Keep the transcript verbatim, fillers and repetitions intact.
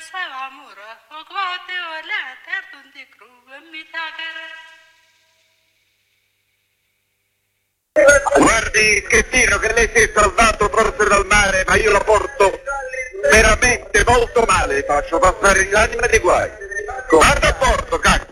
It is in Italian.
Guardi, schettino, che lei si è salvato forse dal mare, ma io lo porto veramente molto male, faccio passare l'anima dei guai. Guarda a porto, cacchio!